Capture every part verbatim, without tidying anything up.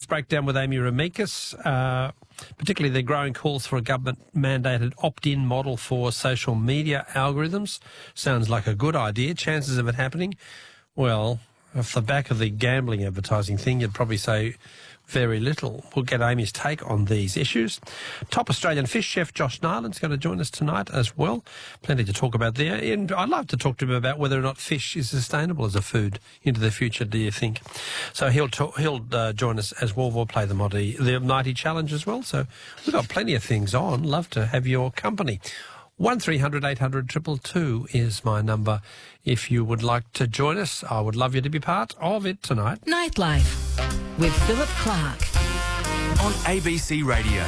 Breakdown with Amy Remeikis, uh, particularly the growing calls for a government-mandated opt-in model for social media algorithms. Sounds like a good idea. Chances of it happening? Well, off the back of the gambling advertising thing, you'd probably say very little. We'll get Amy's take on these issues. Top Australian fish chef Josh Nyland's going to join us tonight as well. Plenty to talk about there. And I'd love to talk to him about whether or not fish is sustainable as a food into the future, do you think? So he'll talk, he'll uh, join us as well. We'll play the Mighty, the Mighty Challenge as well. So we've got plenty of things on. Love to have your company. one three hundred eight hundred two two two is my number. If you would like to join us, I would love you to be part of it tonight. Nightlife with Philip Clark on A B C Radio.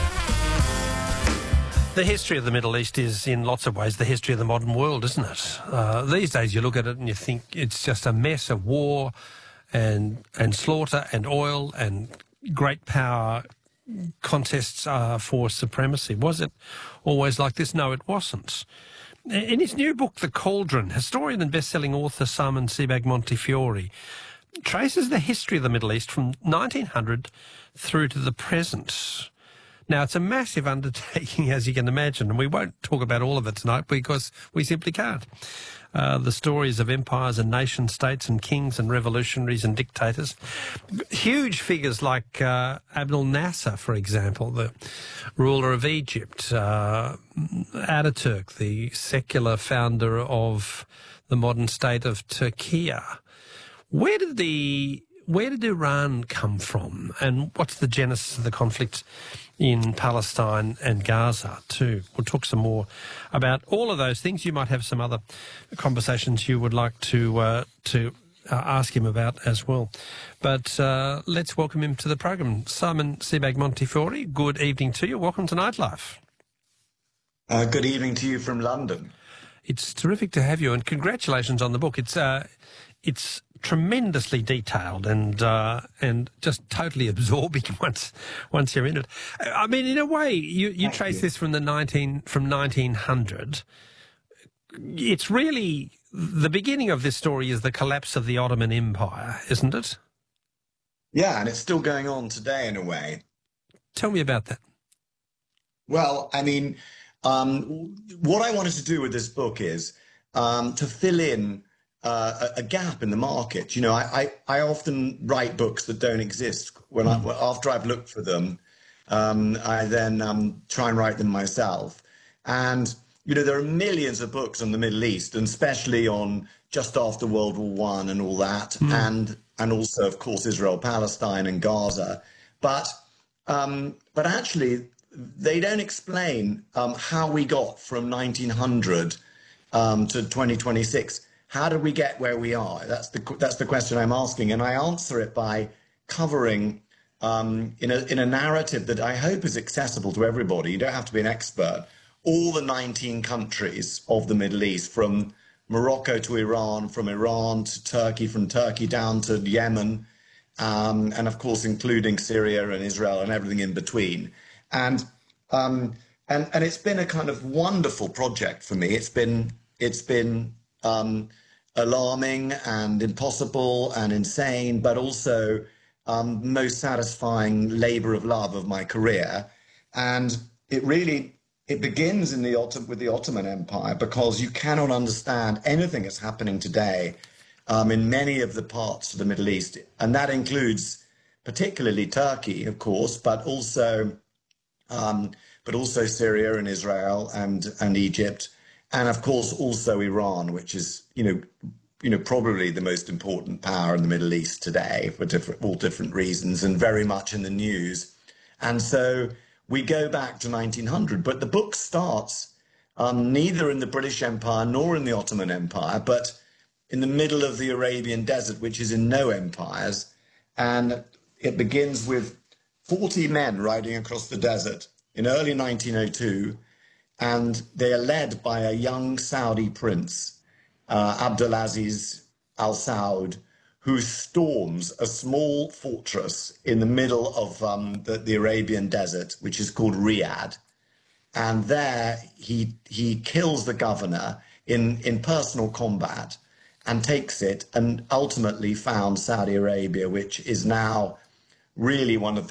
The history of the Middle East is, in lots of ways, the history of the modern world, isn't it? Uh, these days you look at it and you think it's just a mess of war and and slaughter and oil and great power contests uh, for supremacy. Was it always like this? No, it wasn't. In his new book, The Cauldron, historian and best-selling author Simon Sebag Montefiore traces the history of the Middle East from nineteen hundred through to the present. Now, it's a massive undertaking, as you can imagine, and we won't talk about all of it tonight because we simply can't. Uh, the stories of empires and nation-states and kings and revolutionaries and dictators. Huge figures like uh, Abdel Nasser, for example, the ruler of Egypt, uh, Ataturk, the secular founder of the modern state of Turkey. Where did the where did Iran come from, and what's the genesis of the conflict in Palestine and Gaza too? We'll talk some more about all of those things. You might have some other conversations you would like to uh, to uh, ask him about as well. But uh, let's welcome him to the program. Simon Sebag Montefiore, good evening to you. Welcome to Nightlife. Uh, good evening to you from London. It's terrific to have you, and congratulations on the book. It's uh, it's tremendously detailed and uh, and just totally absorbing once once you're in it. I mean, in a way, you, you Thank trace you. this from the nineteen from nineteen hundred. It's really the beginning of this story is the collapse of the Ottoman Empire, isn't it? Yeah, and it's still going on today in a way. Tell me about that. Well, I mean, um, what I wanted to do with this book is um, to fill in uh, a, a gap in the market. You know, I, I, I often write books that don't exist. When I, after I've looked for them, um, I then um, try and write them myself. And, you know, there are millions of books on the Middle East, and especially on just after World War One and all that, mm. and and also, of course, Israel, Palestine and Gaza. But um, but actually, they don't explain um, how we got from nineteen hundred um, to twenty twenty-six. How did we get where we are? That's the that's the question I'm asking, and I answer it by covering um, in a in a narrative that I hope is accessible to everybody. You don't have to be an expert. All the nineteen countries of the Middle East, from Morocco to Iran, from Iran to Turkey, from Turkey down to Yemen, um, and of course including Syria and Israel and everything in between. And um, and and it's been a kind of wonderful project for me. It's been it's been um, alarming and impossible and insane, but also um, most satisfying labour of love of my career. And it really it begins in the Otto- with the Ottoman Empire, because you cannot understand anything that's happening today um, in many of the parts of the Middle East, and that includes particularly Turkey, of course, but also. Um, but also Syria and Israel and and Egypt, and of course also Iran, which is you know you know probably the most important power in the Middle East today for different all different reasons, and very much in the news. And so we go back to nineteen hundred, but the book starts um, neither in the British Empire nor in the Ottoman Empire, but in the middle of the Arabian Desert, which is in no empires, and it begins with forty men riding across the desert in early nineteen oh two, and they are led by a young Saudi prince, uh, Abdulaziz Al Saud, who storms a small fortress in the middle of um, the, the Arabian desert, which is called Riyadh. And there he he kills the governor in, in personal combat and takes it, and ultimately found Saudi Arabia, which is now really one of the